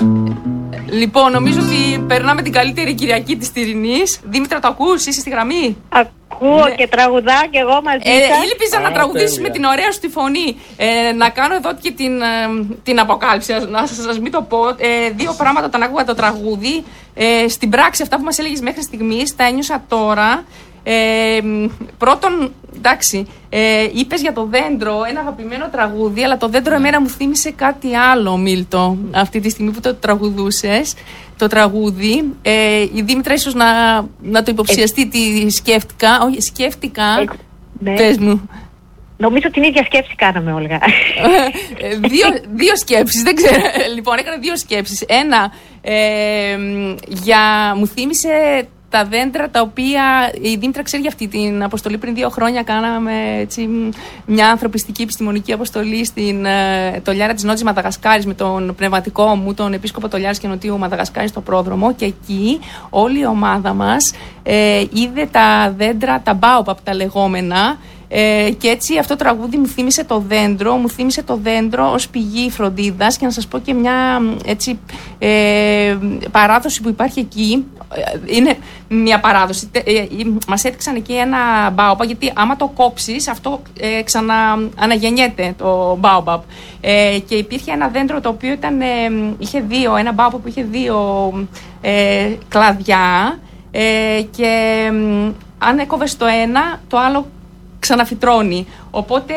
Λοιπόν, νομίζω ότι περνάμε την καλύτερη Κυριακή της Τυρινής. Δήμητρα, το ακούς, είσαι στη γραμμή? Ακούω και τραγουδάω και εγώ μαζί σας. Ήλπιζα να τραγουδήσεις με την ωραία σου τη φωνή. Να κάνω εδώ και την αποκάλυψη, να σας μην το πω. Δύο πράγματα όταν άκουγα το τραγούδι. Στην πράξη, αυτά που μας έλεγες μέχρι στιγμής, τα ένιωσα τώρα. Πρώτον, εντάξει, είπες για το δέντρο, ένα αγαπημένο τραγούδι, αλλά το δέντρο εμένα μου θύμισε κάτι άλλο, Μίλτο, αυτή τη στιγμή που το τραγουδούσες, το τραγούδι. Η Δήμητρα ίσως να το υποψιαστεί, τι σκέφτηκα. Όχι, σκέφτηκα, Ναι. πες μου. Νομίζω την ίδια σκέψη κάναμε, Όλγα. Δύο σκέψεις, δεν ξέρω. Λοιπόν, έκανα δύο σκέψεις. Ένα, μου θύμισε τα δέντρα τα οποία η Δήμητρα ξέρει για αυτή την αποστολή. Πριν 2 χρόνια κάναμε έτσι, μια ανθρωπιστική επιστημονική αποστολή στην Τολιάρα της Νότιας Μαδαγασκάρης με τον πνευματικό μου, τον επίσκοπο Τολιάρας και Νοτιού Μαδαγασκάρης στο πρόδρομο, και εκεί όλη η ομάδα μας είδε τα δέντρα, τα baobab τα λεγόμενα. Και έτσι αυτό το τραγούδι μου θύμισε το δέντρο ως πηγή φροντίδας. Και να σας πω και μια έτσι, παράδοση που υπάρχει εκεί. Είναι μια παράδοση. Μας έδειξαν εκεί ένα baobab, γιατί άμα το κόψεις αυτό αναγεννιέται το baobab. Και υπήρχε ένα δέντρο το οποίο είχε ένα baobab που είχε 2 κλαδιά, και αν έκοβες το ένα, το άλλο ξαναφυτρώνει. Οπότε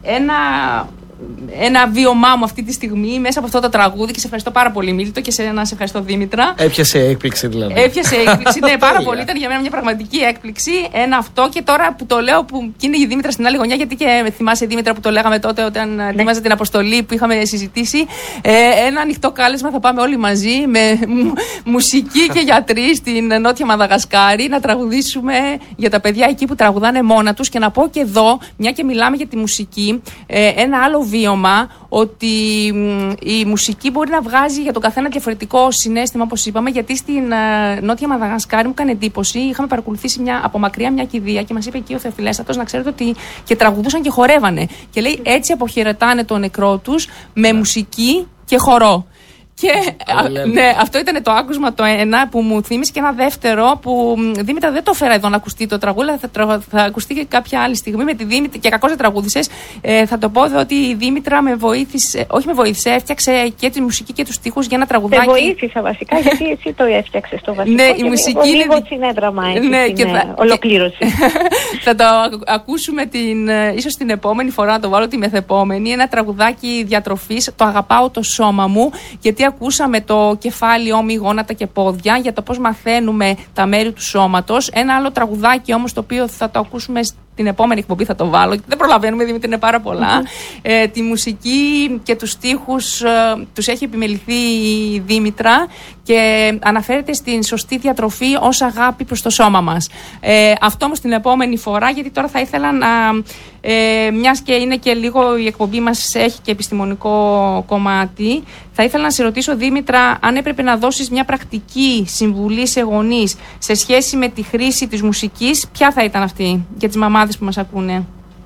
ένα βίωμά μου αυτή τη στιγμή μέσα από αυτό το τραγούδι, και σε ευχαριστώ πάρα πολύ, Μίλτο, και σε ευχαριστώ, Δήμητρα. Έπιασε έκπληξη δηλαδή. Έπιασε έκπληξη, ναι, πάρα πολύ. Ήταν για μένα μια πραγματική έκπληξη. Ένα αυτό, και τώρα που το λέω, που είναι η Δήμητρα στην άλλη γωνιά, γιατί και θυμάσαι, Δήμητρα, που το λέγαμε τότε όταν ετοίμαζε την αποστολή που είχαμε συζητήσει. Ένα ανοιχτό κάλεσμα, θα πάμε όλοι μαζί με μουσική και γιατροί στην Νότια Μαδαγασκάρη να τραγουδήσουμε για τα παιδιά εκεί που τραγουδάνε μόνα τους. Και να πω και εδώ, μια και μιλάμε για τη μουσική, ένα άλλο βίωμα, ότι η μουσική μπορεί να βγάζει για τον καθένα διαφορετικό συναίσθημα, όπως είπαμε, γιατί στην Νότια Μαδαγασκάρη μου έκανε εντύπωση. Είχαμε παρακολουθήσει από μακριά μια κηδεία και μας είπε εκεί ο Θεοφιλέστατος, να ξέρετε ότι και τραγουδούσαν και χορεύανε. Και λέει, έτσι αποχαιρετάνε τον νεκρό τους με μουσική και χορό. Και ναι, αυτό ήταν το άκουσμα το ένα που μου θύμισε, και ένα δεύτερο που, Δήμητρα, δεν το φέρα εδώ να ακουστεί το τραγούδι, αλλά θα ακουστεί και κάποια άλλη στιγμή με τη Δήμητρα, και κακώς δεν τραγούδησες. Θα το πω εδώ ότι η Δήμητρα με βοήθησε, έφτιαξε και τη μουσική και τους στίχους για ένα τραγουδάκι. Σε βοήθησα βασικά, γιατί εσύ το έφτιαξες το βασικό. Ναι, η μουσική είναι λίγο συνέδραμα στην ολοκλήρωση. Θα το ακούσουμε ίσως την επόμενη φορά, να το βάλω τη μεθεπόμενη. Ένα τραγουδάκι διατροφής, το αγαπάω το σώμα μου, γιατί ακούσαμε το κεφάλι, ώμοι, γόνατα και πόδια, για το πώς μαθαίνουμε τα μέρη του σώματος. Ένα άλλο τραγουδάκι όμως, το οποίο θα το ακούσουμε την επόμενη εκπομπή, θα το βάλω, δεν προλαβαίνουμε, Δημήτρη, είναι πάρα πολλά. Τη μουσική και τους στίχους τους έχει επιμεληθεί η Δήμητρα, και αναφέρεται στην σωστή διατροφή ως αγάπη προς το σώμα μας. Αυτό όμως την επόμενη φορά, γιατί τώρα θα ήθελα να, μιας και είναι και λίγο η εκπομπή μας έχει και επιστημονικό κομμάτι, θα ήθελα να σε ρωτήσω, Δήμητρα, αν έπρεπε να δώσεις μια πρακτική συμβουλή σε γονείς σε σχέση με τη χρήση της μουσικής, ποια θα ήταν αυτή για τις μαμάδες που μας ακούνε?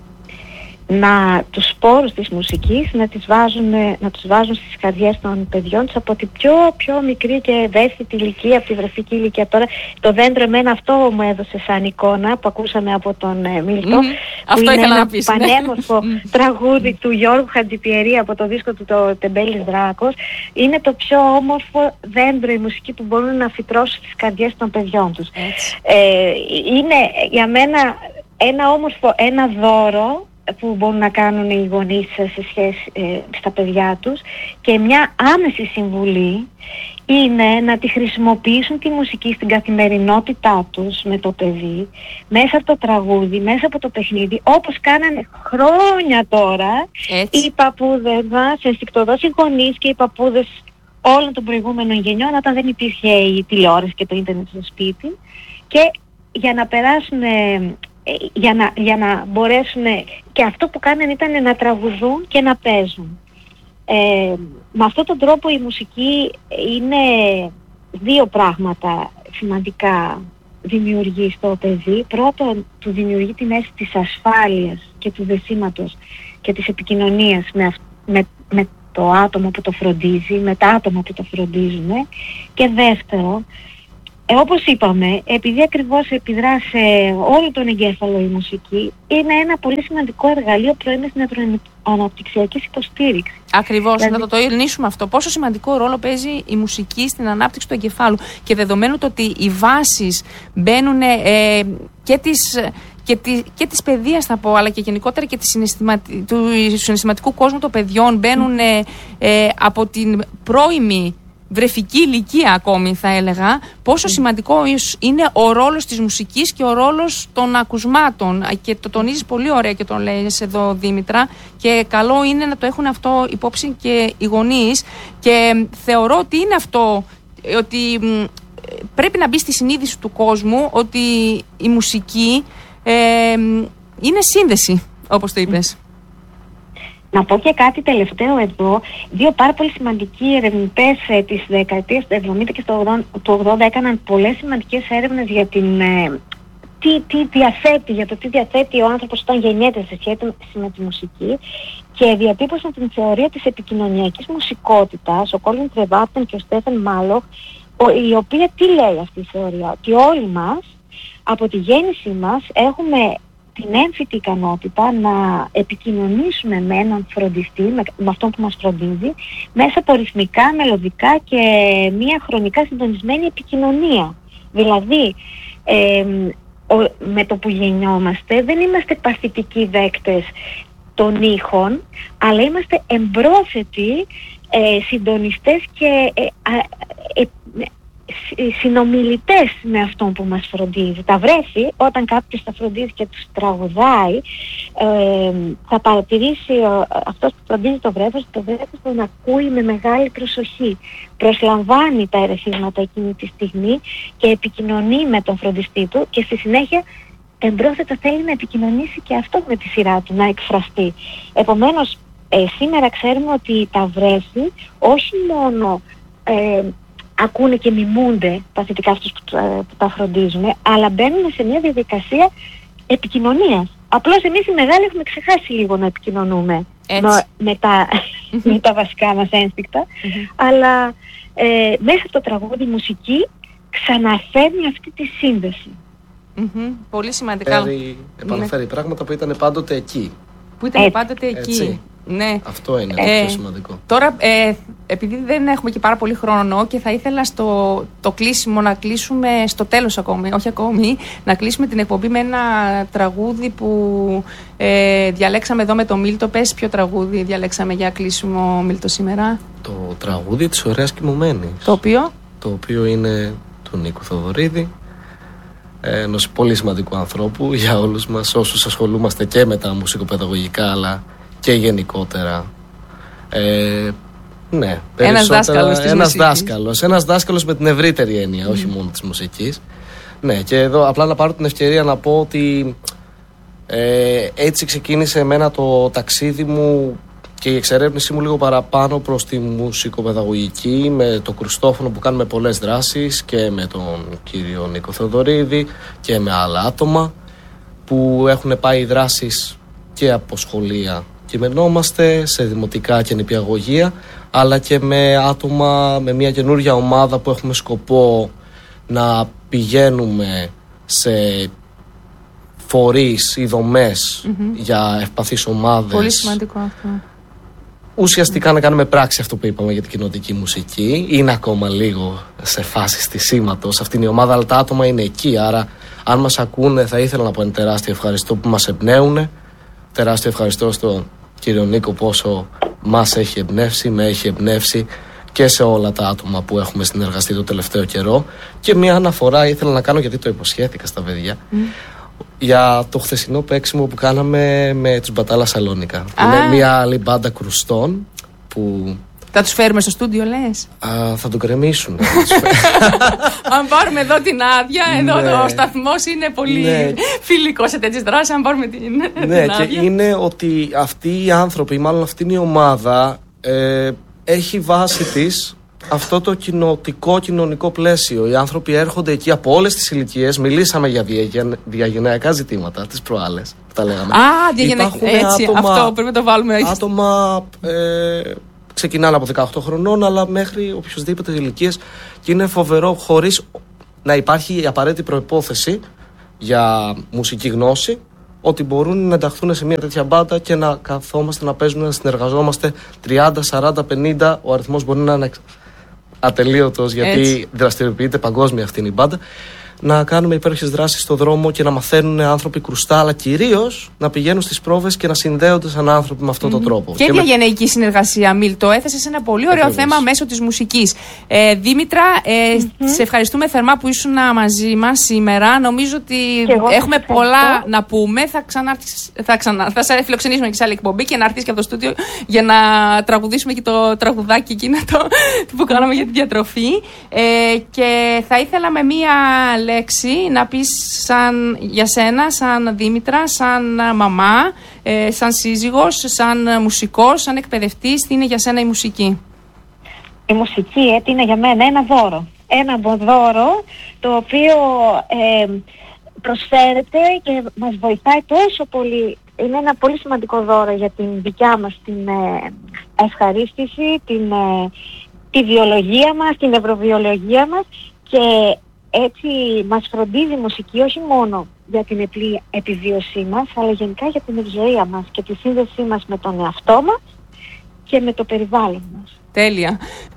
Τους σπόρους της μουσικής να τους βάζουν στις καρδιές των παιδιών τους από την πιο μικρή και ευαίσθητη ηλικία, από τη βρεφική ηλικία. Τώρα το δέντρο, εμένα αυτό μου έδωσε σαν εικόνα που ακούσαμε από τον Μίλτο, που αυτό είναι ένα πεις, πανέμορφο τραγούδι του Γιώργου Χατζιπιερή από το δίσκο του το Τεμπέλης Δράκος. Είναι το πιο όμορφο δέντρο η μουσική που μπορούν να φυτρώσουν στις καρδιές των παιδιών τους. Είναι για μένα ένα δώρο που μπορούν να κάνουν οι γονείς σε σχέση στα παιδιά τους, και μια άμεση συμβουλή είναι να τη χρησιμοποιήσουν τη μουσική στην καθημερινότητά τους με το παιδί, μέσα από το τραγούδι, μέσα από το παιχνίδι, όπως κάνανε χρόνια τώρα οι παππούδες μας, ενστικτωδώς οι γονείς και οι παππούδες όλων των προηγούμενων γενιών, όταν δεν υπήρχε η τηλεόραση και το ίντερνετ στο σπίτι, και για να περάσουν, για να μπορέσουν, και αυτό που κάνανε ήταν να τραγουδούν και να παίζουν. Με αυτόν τον τρόπο η μουσική είναι 2 πράγματα σημαντικά δημιουργεί στο παιδί. Πρώτον, του δημιουργεί την αίσθηση της ασφάλειας και του δεσίματος και της επικοινωνίας με το άτομο που το φροντίζει, με τα άτομα που το φροντίζουν. Και δεύτερο, όπως είπαμε, επειδή ακριβώς επιδρά σε όλο τον εγκέφαλο η μουσική, είναι ένα πολύ σημαντικό εργαλείο προέμεσης νευροαναπτυξιακής υποστήριξης. Ακριβώς, δηλαδή, να το ειρνήσουμε αυτό. Πόσο σημαντικό ρόλο παίζει η μουσική στην ανάπτυξη του εγκεφάλου. Και δεδομένου το ότι οι βάσεις μπαίνουν και της παιδείας, θα πω, αλλά και γενικότερα και του συναισθηματικού κόσμου των παιδιών μπαίνουν από την πρώιμη βρεφική ηλικία ακόμη, θα έλεγα, πόσο σημαντικός είναι ο ρόλος της μουσικής και ο ρόλος των ακουσμάτων. Και το τονίζεις πολύ ωραία και το λες εδώ, Δήμητρα, και καλό είναι να το έχουν αυτό υπόψη και οι γονείς. Και θεωρώ ότι είναι αυτό, ότι πρέπει να μπει στη συνείδηση του κόσμου ότι η μουσική είναι σύνδεση, όπως το είπες. Να πω και κάτι τελευταίο εδώ. Δύο πάρα πολύ σημαντικοί ερευνητές της δεκαετίας του 70 και του 80 έκαναν πολλές σημαντικές έρευνες για το τι διαθέτει ο άνθρωπος όταν γεννιέται σε σχέση με τη μουσική, και διατύπωσαν την θεωρία της επικοινωνιακής μουσικότητας, ο Κόλιν Τρεβάπτεν και ο Στέφεν Μάλοχ, η οποία τι λέει αυτή η θεωρία? Ότι όλοι μας από τη γέννησή μας έχουμε την έμφυτη ικανότητα να επικοινωνήσουμε με έναν φροντιστή, με αυτόν που μας φροντίζει, μέσα από ρυθμικά, μελωδικά και μια χρονικά συντονισμένη επικοινωνία. Δηλαδή, με το που γεννιόμαστε δεν είμαστε παθητικοί δέκτες των ήχων, αλλά είμαστε εμπρόθετοι συντονιστές και συνομιλητές με αυτόν που μας φροντίζει. Τα βρέφη, όταν κάποιος τα φροντίζει και τους τραγουδάει, θα παρατηρήσει αυτός που φροντίζει το βρέφος τον ακούει με μεγάλη προσοχή. Προσλαμβάνει τα ερεθίσματα εκείνη τη στιγμή και επικοινωνεί με τον φροντιστή του, και στη συνέχεια εμπρόθετα θέλει να επικοινωνήσει και αυτό με τη σειρά του, να εκφραστεί. Επομένως, σήμερα ξέρουμε ότι τα βρέφη όχι μόνο ακούνε και μιμούνται παθητικά αυτούς που τα φροντίζουν, αλλά μπαίνουν σε μια διαδικασία επικοινωνίας. Απλώς εμείς οι μεγάλοι έχουμε ξεχάσει λίγο να επικοινωνούμε με τα βασικά μας ένστικτα, αλλά μέσα από το τραγούδι η μουσική ξαναφέρνει αυτή τη σύνδεση. Πολύ σημαντικά. Επαναφέρει πράγματα που ήταν πάντοτε εκεί. Έτσι. Ναι. Αυτό είναι το πιο σημαντικό. Τώρα, επειδή δεν έχουμε και πάρα πολύ χρόνο και θα ήθελα το κλείσιμο να κλείσουμε στο τέλος να κλείσουμε την εκπομπή με ένα τραγούδι που διαλέξαμε εδώ με το Μίλτο. Πες ποιο τραγούδι διαλέξαμε για κλείσιμο, Μίλτο, σήμερα? Το τραγούδι της Ωραίας Κοιμωμένης. Το οποίο είναι του Νίκου Θοδωρίδη, ενός πολύ σημαντικού ανθρώπου για όλους μας όσους ασχολούμαστε και με τα μουσικοπαιδαγωγικά αλλά και γενικότερα. Ναι, ένας δάσκαλος με την ευρύτερη έννοια, όχι μόνο της μουσικής. Ναι, και εδώ απλά να πάρω την ευκαιρία να πω ότι έτσι ξεκίνησε εμένα το ταξίδι μου και η εξερεύνησή μου λίγο παραπάνω προς τη μουσικοπαιδαγωγική, με το Κρουστόφωνο που κάνουμε πολλές δράσεις και με τον κύριο Νίκο Θεοδωρίδη και με άλλα άτομα που έχουν πάει δράσεις και από σχολεία. Κειμενόμαστε σε δημοτικά και νηπιαγωγεία, αλλά και με άτομα, με μια καινούργια ομάδα που έχουμε σκοπό να πηγαίνουμε σε φορείς ή δομές για ευπαθείς ομάδες. Πολύ σημαντικό αυτό. Ουσιαστικά να κάνουμε πράξη αυτό που είπαμε για την κοινοτική μουσική. Είναι ακόμα λίγο σε φάση στισίματος αυτή είναι η ομάδα, αλλά τα άτομα είναι εκεί. Άρα, αν μας ακούνε, θα ήθελα να πω ένα τεράστιο ευχαριστώ που μας εμπνέουν. Τεράστιο ευχαριστώ στον κύριο Νίκο, πόσο μας έχει εμπνεύσει, με έχει εμπνεύσει και σε όλα τα άτομα που έχουμε συνεργαστεί το τελευταίο καιρό. Και μια αναφορά ήθελα να κάνω, γιατί το υποσχέθηκα στα παιδιά, για το χθεσινό παίξιμο που κάναμε με τους Μπατάλα Σαλόνικα. Είναι μια άλλη μπάντα κρουστών που... Θα τους φέρουμε στο στούντιο, λες? Θα τον κρεμίσουν. Αν πάρουμε εδώ την άδεια, εδώ ο σταθμός είναι πολύ φιλικός σε τέτοιες δράσεις, αν πάρουμε την άδεια. Και είναι ότι αυτοί οι άνθρωποι, μάλλον αυτή είναι η ομάδα, έχει βάση της αυτό το κοινωνικό πλαίσιο. Οι άνθρωποι έρχονται εκεί από όλες τις ηλικίες. Μιλήσαμε για διαγενειακά ζητήματα τις προάλλες που τα λέγαμε. Έτσι, αυτό πρέπει να το βάλουμε. Άτομα ξεκινάνε από 18 χρονών, αλλά μέχρι οποιοσδήποτε ηλικίες, και είναι φοβερό χωρίς να υπάρχει η απαραίτητη προϋπόθεση για μουσική γνώση, ότι μπορούν να ενταχθούν σε μια τέτοια μπάντα και να καθόμαστε, να παίζουμε, να συνεργαζόμαστε 30, 40, 50. Ο αριθμός μπορεί να είναι ατελείωτος, γιατί δραστηριοποιείται παγκόσμια αυτή η μπάντα. Να κάνουμε υπέροχες δράσεις στον δρόμο και να μαθαίνουν άνθρωποι κρουστά, αλλά κυρίως να πηγαίνουν στις πρόβες και να συνδέονται σαν άνθρωποι με αυτόν τον τρόπο. Και διαγενεϊκή συνεργασία, Μίλ, το έθεσες ένα πολύ ωραίο θέμα μέσω της μουσικής. Δήμητρα, σε ευχαριστούμε θερμά που ήσουν μαζί μας σήμερα. Νομίζω ότι έχουμε πολλά να πούμε. Θα σε φιλοξενήσουμε και σε άλλη εκπομπή και να έρθεις και από το στούντιο για να τραγουδήσουμε και το τραγουδάκι εκείνο που κάναμε για τη διατροφή. Και θα ήθελα με μία λέξη να πεις για σένα, σαν Δήμητρα, σαν μαμά, σαν σύζυγος, σαν μουσικός, σαν εκπαιδευτής, τι είναι για σένα η μουσική? Η μουσική είναι για μένα ένα δώρο. Ένα δώρο το οποίο προσφέρεται και μας βοηθάει τόσο πολύ. Είναι ένα πολύ σημαντικό δώρο για την δικιά μας την ευχαρίστηση, τη βιολογία μας, την νευροβιολογία μας, και έτσι μας φροντίζει η μουσική όχι μόνο για την επιβίωσή μας, αλλά γενικά για την ευζοία μας και τη σύνδεσή μας με τον εαυτό μας και με το περιβάλλον μας. Τέλεια.